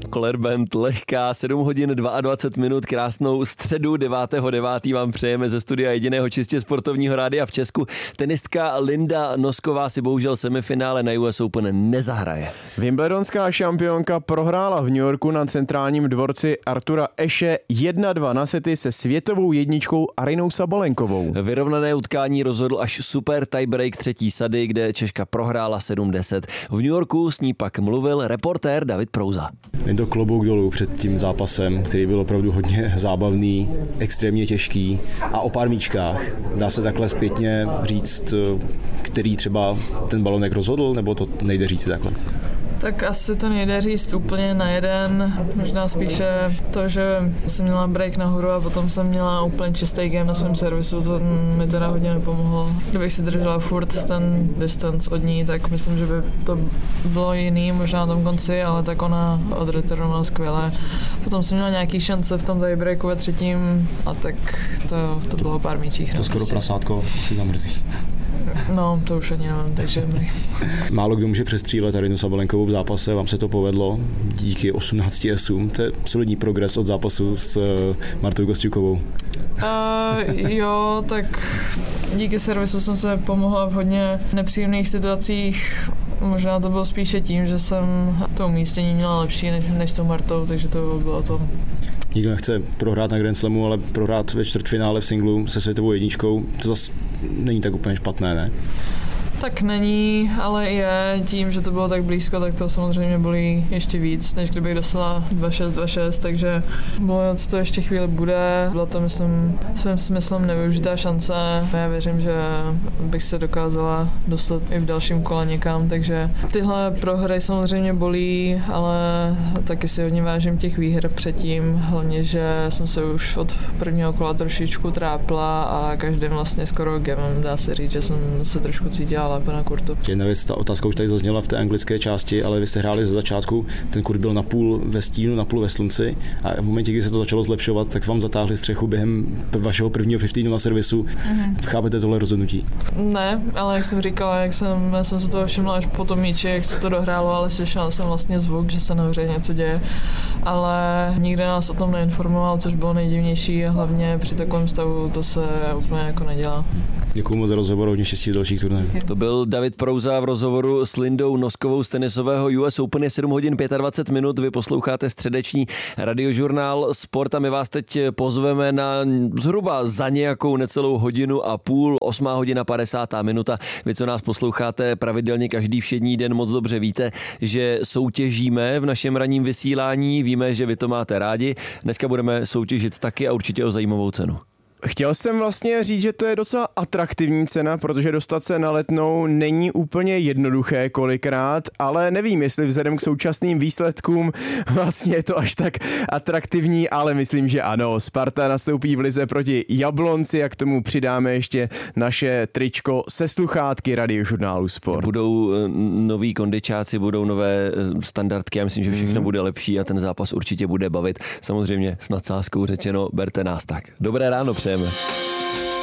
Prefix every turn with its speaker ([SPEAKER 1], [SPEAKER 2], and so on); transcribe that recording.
[SPEAKER 1] Collerband lehká, 7 hodin 22 minut, krásnou středu 9.9. vám přejeme ze studia jediného čistě sportovního rádia v Česku. Tenistka Linda Nosková si bohužel semifinále na US Open nezahraje.
[SPEAKER 2] Wimbledonská šampionka prohrála v New Yorku na centrálním dvorci Artura Ashe 1-2 na sety se světovou jedničkou Arynou Sabalenkovou.
[SPEAKER 1] Vyrovnané utkání rozhodl až super tiebreak třetí sady, kde Češka prohrála 7-10. V New Yorku s ní pak mluvil reportér David Prouza.
[SPEAKER 3] Je to klobouk dolů před tím zápasem, který byl opravdu hodně zábavný, extrémně těžký a o pár míčkách. Dá se takhle zpětně říct, který třeba ten balonek rozhodl, nebo to nejde říct takhle?
[SPEAKER 4] Tak asi to nejde říct úplně na jeden, možná spíše to, že jsem měla break nahoru a potom jsem měla úplně čistý game na svém servisu, to mi teda hodně nepomohlo. Kdybych si držela furt ten distance od ní, tak myslím, že by to bylo jiný, možná na tom konci, ale tak ona odreturnovala skvěle. Potom jsem měla nějaký šance v tom tiebreaku ve třetím a tak to bylo pár míčích.
[SPEAKER 3] To skoro prasátko si tam mrzí.
[SPEAKER 4] No, to už ani nevím, takže dobrý.
[SPEAKER 3] Málo kdo může přestřílet Arynu Sabalenkovou v zápase, vám se to povedlo díky 18 esům, to je solidní progres od zápasu s Martou Kostjukovou.
[SPEAKER 4] Jo, tak díky servisu jsem se pomohla v hodně nepříjemných situacích. Možná to bylo spíše tím, že jsem to umístění měla lepší než s tou Martou, takže to bylo to.
[SPEAKER 3] Nikdo nechce prohrát na Grand Slamu, ale prohrát ve čtvrtfinále v singlu se světovou jedničkou, to zase není tak úplně špatné, ne?
[SPEAKER 4] Tak není, ale je tím, že to bylo tak blízko, tak to samozřejmě bolí ještě víc, než kdybych dostala 2-6, takže bojovat to ještě chvíli bude. Byla to, myslím, svým smyslem nevyužitá šance. Já věřím, že bych se dokázala dostat i v dalším kole někam, takže tyhle prohry samozřejmě bolí, ale taky si hodně vážím těch výher předtím, hlavně, že jsem se už od prvního kola trošičku trápila a každým vlastně skoro gemem dá se říct, že jsem se trošku cítila lépe na kurtu.
[SPEAKER 3] Jedna věc, ta otázka už tady zazněla v té anglické části, ale vy jste hráli ze začátku, ten kurt byl napůl ve stínu, napůl ve slunci a v momentě, kdy se to začalo zlepšovat, tak vám zatáhli střechu během vašeho prvního 15 na servisu. Chápete tohle rozhodnutí?
[SPEAKER 4] Ne, ale jak jsem říkala, já jsem se toho všimla až po tom míči, jak se to dohrálo, ale slyšela jsem vlastně zvuk, že se nahoře něco děje, ale nikde nás o tom neinformoval, což bylo nejdivnější a hlavně při takovém stavu to se úplně jako nedělá.
[SPEAKER 3] Děkuju moc za rozhovor, hodně štěstí v dalších turnajích.
[SPEAKER 1] To byl David Prouza v rozhovoru s Lindou Noskovou z tenisového US Open. Je 7 hodin 25 minut, vy posloucháte středeční radiožurnál Sport a my vás teď pozveme na zhruba za nějakou necelou hodinu a půl, 8 hodina 50 minuta. Vy, co nás posloucháte pravidelně každý všední den, moc dobře víte, že soutěžíme v našem ranním vysílání, víme, že vy to máte rádi. Dneska budeme soutěžit taky a určitě o zajímavou cenu.
[SPEAKER 2] Chtěl jsem vlastně říct, že to je docela atraktivní cena, protože dostat se na Letnou není úplně jednoduché kolikrát, ale nevím, jestli vzhledem k současným výsledkům vlastně je to až tak atraktivní, ale myslím, že ano. Sparta nastoupí v lize proti Jablonci a k tomu přidáme ještě naše tričko se sluchátky radiožurnálu Sport.
[SPEAKER 1] Budou noví kondičáci, budou nové standardky, já myslím, že všechno bude lepší a ten zápas určitě bude bavit. Samozřejmě s nadsázkou řečeno, berte nás tak. Dobré ráno přejeme.